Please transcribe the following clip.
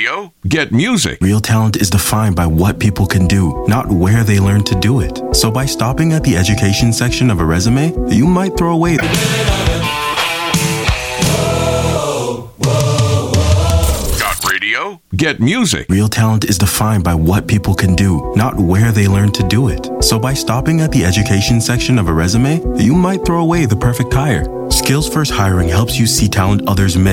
radio? Get music. Real talent is defined by what people can do, not where they learn to do it. So by stopping at the education section of a resume, you might throw away Get music. Real talent is defined by what people can do, not where they learn to do it. So by stopping at the education section of a resume, you might throw away the perfect hire. Skills First Hiring helps you see talent others miss